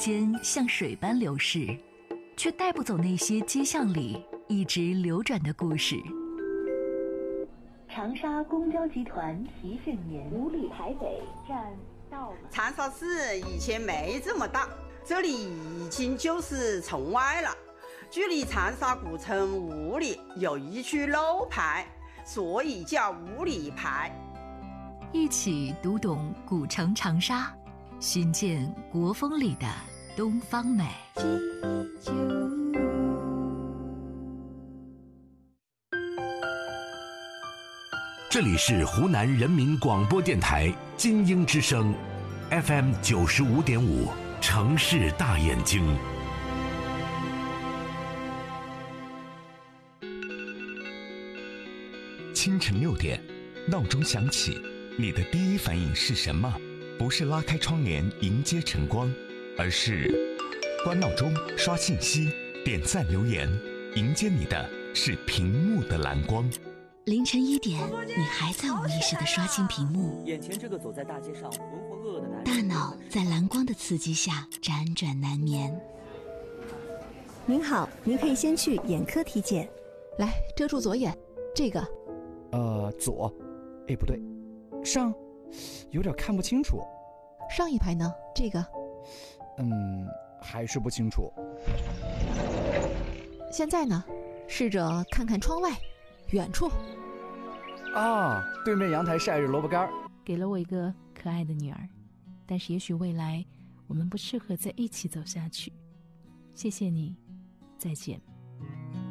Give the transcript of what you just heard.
间像水般流逝，却带不走那些街巷里一直流转的故事。 长沙公交集团提醒您：五里台北站到了。 长沙市以前没这么大，这里已经就是城外了。距离长沙古城5里有一区路牌，所以叫5里牌。 一起读懂古城长沙，寻见国风里的东方美。 这里是湖南人民广播电台金鹰之声 FM 95.5城市大眼睛。 清晨6点，闹钟响起，你的第一反应是什么？不是拉开窗帘迎接晨光，而是关闹钟、刷信息、点赞留言，迎接你的是屏幕的蓝光。 凌晨1点，你还在无意识地刷新屏幕， 眼前这个走在大街上浑浑噩噩的男人， 大脑在蓝光的刺激下辗转难眠。 您好，您可以先去眼科体检。 来，遮住左眼，这个。 左，不对，上，有点看不清楚。 上一排呢？这个。 还是不清楚。 现在呢？试着看看窗外，远处。 啊，对面阳台晒着萝卜干。 给了我一个可爱的女儿，但是也许未来我们不适合在一起走下去。谢谢你，再见。